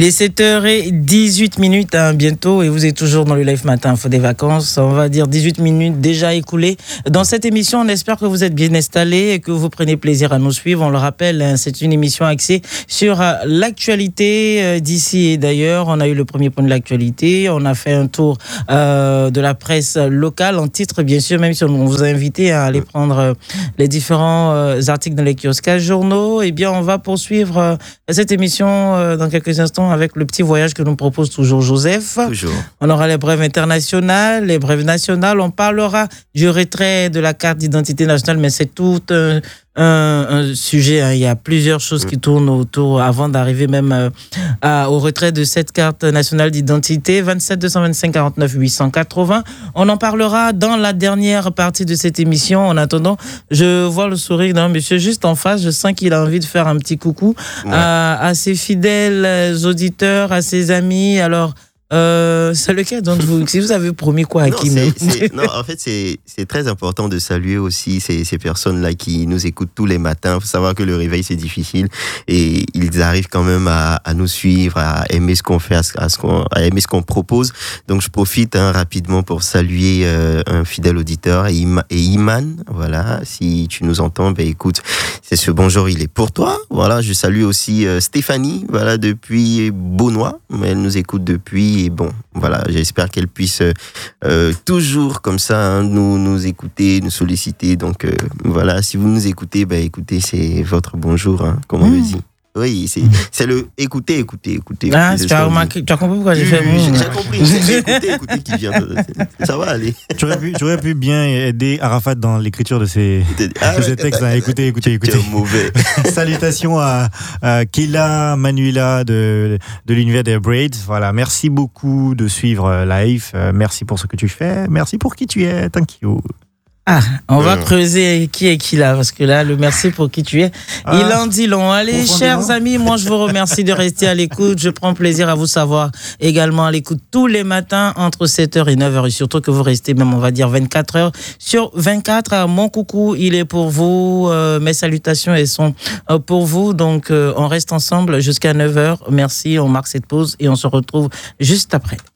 Les 7h18 bientôt et vous êtes toujours dans le live matin info des vacances. On va dire 18 minutes déjà écoulées. Dans cette émission, on espère que vous êtes bien installés et que vous prenez plaisir à nous suivre. On le rappelle, c'est une émission axée sur l'actualité d'ici et d'ailleurs. On a eu le premier point de l'actualité. On a fait un tour de la presse locale en titre, bien sûr, même si on vous a invité à aller prendre les différents articles dans les kiosques journaux. Eh bien, on va poursuivre cette émission dans quelques instants avec le petit voyage que nous propose toujours Joseph. Toujours. On aura les brèves internationales, les brèves nationales. On parlera du retrait de la carte d'identité nationale, mais c'est tout un sujet. Hein. Il y a plusieurs choses qui tournent autour avant d'arriver même au retrait de cette carte nationale d'identité. 27 225 49 880. On en parlera dans la dernière partie de cette émission. En attendant, je vois le sourire d'un monsieur juste en face. Je sens qu'il a envie de faire un petit coucou à ses fidèles auditeurs, à ses amis. Alors, c'est lequel d'entre vous? Si vous avez promis quoi à qui Non, en fait, c'est très important de saluer aussi ces personnes-là qui nous écoutent tous les matins. Il faut savoir que le réveil, c'est difficile et ils arrivent quand même à nous suivre, à aimer ce qu'on fait, à aimer ce qu'on propose. Donc, je profite rapidement pour saluer un fidèle auditeur, et Iman. Voilà, si tu nous entends, écoute, c'est ce bonjour, il est pour toi. Voilà, je salue aussi Stéphanie, voilà, depuis Beaunois. Elle nous écoute depuis. Et bon, voilà, j'espère qu'elle puisse toujours comme ça nous écouter, nous solliciter. Donc voilà, si vous nous écoutez, écoutez, c'est votre bonjour, comme on le dit. Oui, c'est le écoutez. Ah, tu as remarqué, tu as compris pourquoi j'ai fait j'ai compris, c'est écoutez qui vient. Ça va aller. J'aurais pu bien aider Arafat dans l'écriture de ces textes. Écoutez. Tu es mauvais. Salutations à Kila Manuela de l'univers des Braids. Voilà, merci beaucoup de suivre live. Merci pour ce que tu fais. Merci pour qui tu es. Thank you. On va creuser qui est qui là, parce que là, le merci pour qui tu es, il en dit long. Allez, chers amis, moi je vous remercie de rester à l'écoute. Je prends plaisir à vous savoir également à l'écoute tous les matins entre 7h et 9h, et surtout que vous restez même, on va dire, 24 heures sur 24. Mon coucou, il est pour vous. Mes salutations, elles sont pour vous. Donc, on reste ensemble jusqu'à 9h. Merci, on marque cette pause et on se retrouve juste après.